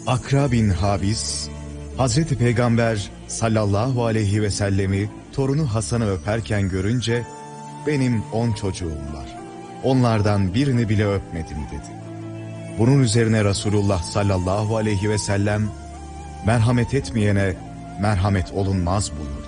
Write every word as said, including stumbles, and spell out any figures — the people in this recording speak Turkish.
Akra bin Habis, Hazreti Peygamber sallallahu aleyhi ve sellemi torunu Hasan'ı öperken görünce, benim on çocuğum var, onlardan birini bile öpmedim dedi. Bunun üzerine Resulullah sallallahu aleyhi ve sellem, merhamet etmeyene merhamet olunmaz buyurdu.